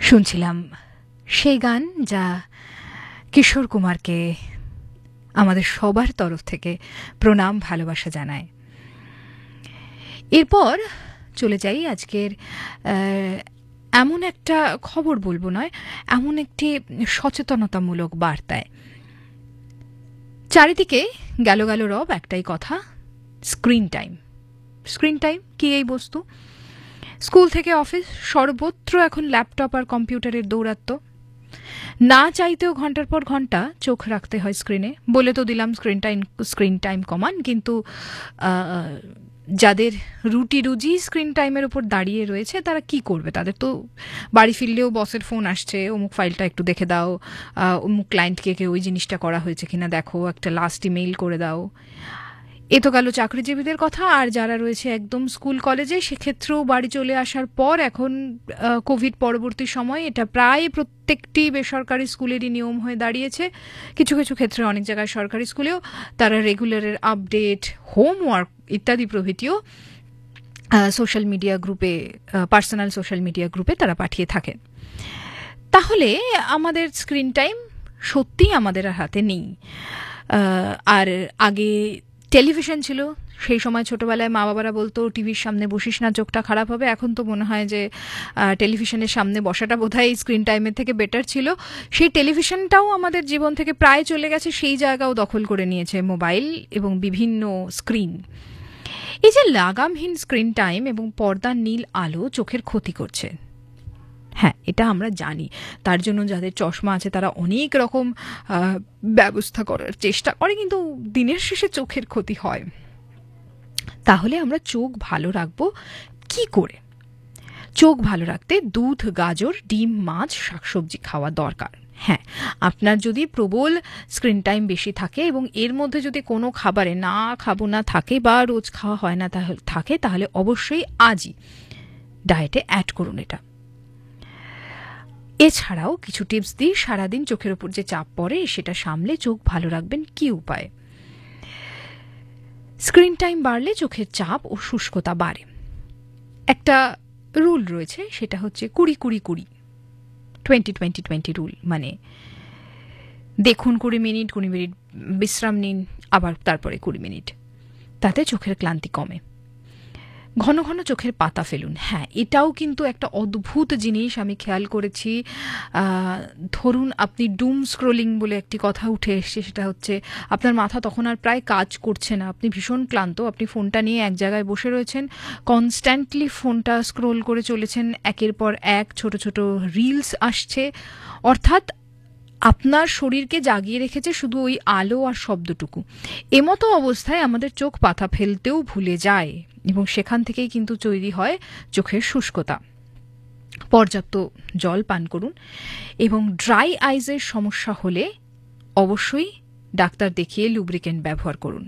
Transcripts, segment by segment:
শুনছিলাম সেই গান যা কিশোর কুমারকে আমাদের সবার তরফ থেকে প্রণাম ভালোবাসা জানায়। এরপর চলে যাই আজকের এমন একটা খবর বলবো নয়, এমন একটি সচেতনতামূলক বার্তায়। চারিদিকে গেল গেল রব একটাই কথা, স্ক্রিন টাইম। স্ক্রিন টাইম কি এই বস্তু? স্কুল থেকে অফিস সর্বত্র এখন ল্যাপটপ আর কম্পিউটারের দৌরাত্ম্য। না চাইতেও ঘন্টার পর ঘন্টা চোখ রাখতে হয় স্ক্রিনে। বলে তো দিলাম স্ক্রিন টাইম কমান, কিন্তু যাদের রুটি রুজি স্ক্রিন টাইমের উপর দাঁড়িয়ে রয়েছে তারা কি করবে? তাদের তো বাড়ি ফিরলেও বসের ফোন আসছে, অমুক ফাইলটা একটু দেখে দাও, অমুক ক্লায়েন্টকে ওই জিনিসটা করা হয়েছে কিনা দেখো, একটা লাস্ট ইমেইল করে দাও। এ তো গেল চাকরিজীবীদের কথা। আর যারা রয়েছে একদম স্কুল কলেজে, সেক্ষেত্রেও বাড়ি চলে আসার পর এখন কোভিড পরবর্তী সময় এটা প্রায় প্রত্যেকটি বেসরকারি স্কুলেরই নিয়ম হয়ে দাঁড়িয়েছে। কিছু কিছু ক্ষেত্রে অনেক জায়গায় সরকারি স্কুলেও তারা রেগুলারের আপডেট, হোমওয়ার্ক ইত্যাদি প্রভৃতিও সোশ্যাল মিডিয়া গ্রুপে, পার্সোনাল সোশ্যাল মিডিয়া গ্রুপে তারা পাঠিয়ে থাকেন। তাহলে আমাদের স্ক্রিন টাইম সত্যিই আমাদের হাতে নেই। আর আগে টেলিভিশন ছিল, সেই সময় ছোটবেলায় মা বাবারা বলতো টিভির সামনে বসিস না, চোখটা খারাপ হবে। এখন তো মনে হয় যে টেলিভিশনের সামনে বসাটা বোধহয় স্ক্রিন টাইমের থেকে বেটার ছিল। সেই টেলিভিশনটাও আমাদের জীবন থেকে প্রায় চলে গেছে, সেই জায়গাও দখল করে নিয়েছে মোবাইল এবং বিভিন্ন স্ক্রিন। এই যে লাগামহীন স্ক্রিন টাইম এবং পর্দার নীল আলো চোখের ক্ষতি করছে, হ্যাঁ এটা আমরা জানি। তার জন্য যাদের চশমা আছে তারা অনেক রকম ব্যবস্থা করার চেষ্টা করে, কিন্তু দিনের শেষে চোখের ক্ষতি হয়। তাহলে আমরা চোখ ভালো রাখবো কি করে? চোখ ভালো রাখতে দুধ, গাজর, ডিম, মাছ, শাকসবজি খাওয়া দরকার। হ্যাঁ, আপনার যদি প্রবল স্ক্রিন টাইম বেশি থাকে এবং এর মধ্যে যদি কোনো খাবারে না খাবো না থাকে বা রোজ খাওয়া হয় না থাকে, তাহলে অবশ্যই আজই ডায়েটে অ্যাড করুন এটা। এছাড়াও কিছু টিপস দিই, সারাদিন চোখের ওপর যে চাপ পড়ে সেটা সামলে চোখ ভালো রাখবেন কি উপায়। স্ক্রিন টাইম বাড়লে চোখের চাপ ও শুষ্কতা বাড়ে। একটা রুল রয়েছে, সেটা হচ্ছে 20-20-20, 20-20-20 রুল। মানে দেখুন 20 মিনিট, 20 মিনিট বিশ্রাম নিন, আবার তারপরে 20 মিনিট। তাতে চোখের ক্লান্তি কমে। ঘন ঘন চোখের পাতা ফেলুন। হ্যাঁ, এটাও কিন্তু একটা অদ্ভুত জিনিস, আমি খেয়াল করেছি। ধরুন আপনি ডুম স্ক্রোলিং বলে একটি কথা উঠে এসছে, সেটা হচ্ছে আপনার মাথা তখন আর প্রায় কাজ করছে না, আপনি ভীষণ ক্লান্ত, আপনি ফোনটা নিয়ে এক জায়গায় বসে রয়েছেন, কনস্ট্যান্টলি ফোনটা স্ক্রোল করে চলেছেন, একের পর এক ছোট ছোট রিলস আসছে। অর্থাৎ আপনার শরীরকে জাগিয়ে রেখেছে শুধু ওই আলো আর শব্দটুকু। এমতো অবস্থায় আমাদের চোখ পাতা ফেলতেও ভুলে যায় এবং সেখান থেকেই কিন্তু তৈরি হয় চোখের শুষ্কতা। পর্যাপ্ত জল পান করুন এবং ড্রাই আইজের সমস্যা হলে অবশ্যই ডাক্তার দেখিয়ে লুব্রিকেন্ট ব্যবহার করুন।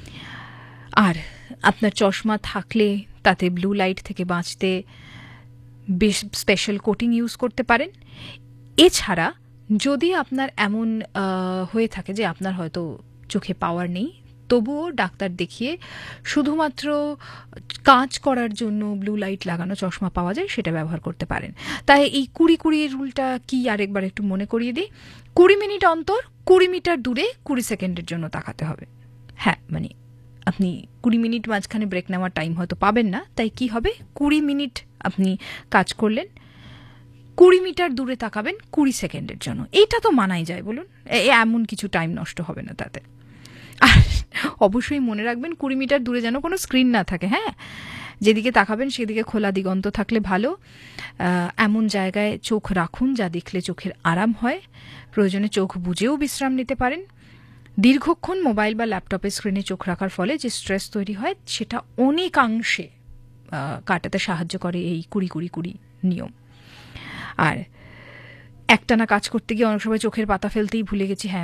আর আপনার চশমা থাকলে তাতে ব্লু লাইট থেকে বাঁচতে বেশ স্পেশাল কোটিং ইউজ করতে পারেন। এছাড়া যদি আপনার এমন হয়ে থাকে যে আপনার হয়তো চোখে পাওয়ার নেই, তবুও ডাক্তার দেখিয়ে শুধুমাত্র কাজ করার জন্য ব্লু লাইট লাগানো চশমা পাওয়া যায়, সেটা ব্যবহার করতে পারেন। তাই এই 20-20 রুলটা কি আরেকবার একটু মনে করিয়ে দিই। 20 মিনিট অন্তর 20 মিটার দূরে 20 সেকেন্ডের জন্য তাকাতে হবে। হ্যাঁ, মানে আপনি 20 মিনিট মাঝখানে ব্রেক নেওয়ার টাইম হয়তো পাবেন না, তাই কি হবে, 20 মিনিট আপনি কাজ করলেন, 20 মিটার দূরে তাকাবেন 20 সেকেন্ডের জন্য। এইটা তো মানাই যায় বলুন? এমন কিছু টাইম নষ্ট হবে না তাতে। আর অবশ্যই মনে রাখবেন 20 মিটার দূরে যেন কোনো স্ক্রিন না থাকে। হ্যাঁ, যেদিকে তাকাবেন সেদিকে খোলা দিগন্ত থাকলে ভালো। এমন জায়গায় চোখ রাখুন যা দেখলে চোখের আরাম হয়। প্রয়োজনে চোখ বুজেও বিশ্রাম নিতে পারেন। দীর্ঘক্ষণ মোবাইল বা ল্যাপটপের স্ক্রিনে চোখ রাখার ফলে যে স্ট্রেস তৈরি হয় সেটা অনেকাংশে কাটাতে সাহায্য করে এই 20-20-20 নিয়ম। আর একটানা কাজ করতে গিয়ে অনেক সময় চোখের পাতা ফেলতেই ভুলে গেছি। হ্যাঁ,